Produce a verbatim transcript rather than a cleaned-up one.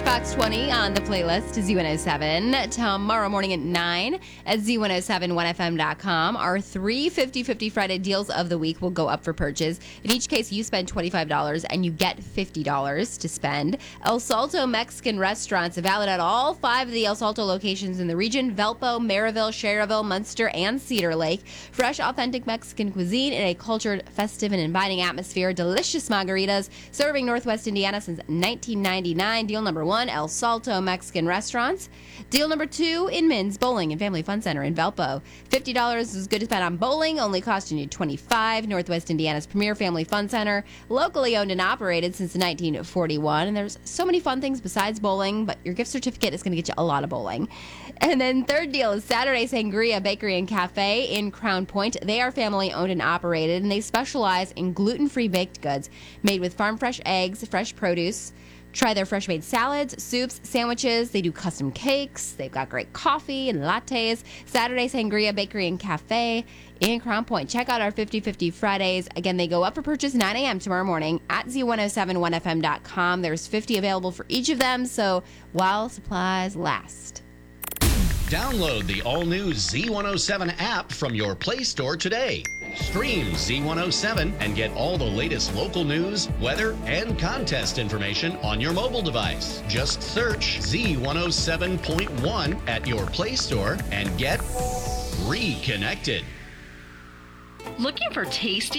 Fox twenty on the playlist to Z one oh seven. Tomorrow morning at nine at Z ten seventy-one F M dot com. Our three fifty fifty Friday deals of the week will go up for purchase. In each case, you spend twenty-five dollars and you get fifty dollars to spend. El Salto Mexican restaurants are valid at all five of the El Salto locations in the region: Valpo, Maryville, Cherville, Munster, and Cedar Lake. Fresh, authentic Mexican cuisine in a cultured, festive, and inviting atmosphere. Delicious margaritas, serving Northwest Indiana since nineteen ninety-nine. Deal number one, El Salto Mexican restaurants. Deal number two, Inman's Bowling and Family Fun Center in Valpo. fifty dollars is good to spend on bowling, only costing you twenty-five dollars. Northwest Indiana's premier family fun center, locally owned and operated since nineteen forty-one. And there's so many fun things besides bowling, but your gift certificate is going to get you a lot of bowling. And then third deal is Saturday Sangria Bakery and Cafe in Crown Point. They are family owned and operated, and they specialize in gluten-free baked goods made with farm fresh eggs, fresh produce. Try their fresh-made salads, soups, sandwiches. They do custom cakes. They've got great coffee and lattes. Saturday Sangria Bakery and Cafe in Crown Point. Check out our fifty fifty Fridays. Again, they go up for purchase nine a.m. tomorrow morning at Z ten seventy-one F M dot com. There's fifty available for each of them, so while supplies last. Download the all-new Z one oh seven app from your Play Store today. Stream Z one oh seven and get all the latest local news, weather, and contest information on your mobile device. Just search Z one oh seven point one at your Play Store and get reconnected. Looking for tasty